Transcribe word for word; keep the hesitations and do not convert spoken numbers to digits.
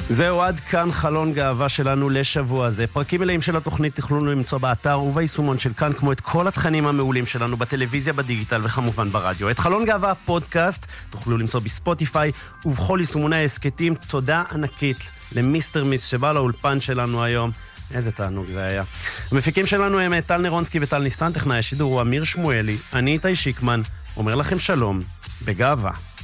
זהו, עד כאן חלון גאווה שלנו לשבוע הזה. פרקים מלאים של התוכנית תוכלו למצוא באתר וביישומון של כאן, כמו את כל התכנים המעולים שלנו בטלוויזיה, בדיגיטל וכמובן ברדיו. את חלון גאווה פודקאסט תוכלו למצוא בספוטיפיי ובכל יישומוני העסקתים. תודה ענקית למיסטר מיס שבא לאולפן שלנו היום. איזה תענוג זה היה. המפיקים שלנו הם טל נרונסקי וטל ניסן, טכנאי השידור הוא אמיר שמואלי. אני איתי שיקמן, אומר לכם שלום בגאווה.